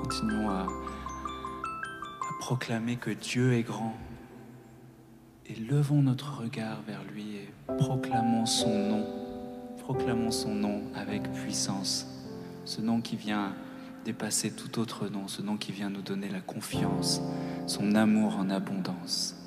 Continuons à proclamer que Dieu est grand et levons notre regard vers lui et proclamons son nom. Proclamons son nom avec puissance, ce nom qui vient dépasser tout autre nom, ce nom qui vient nous donner la confiance, son amour en abondance.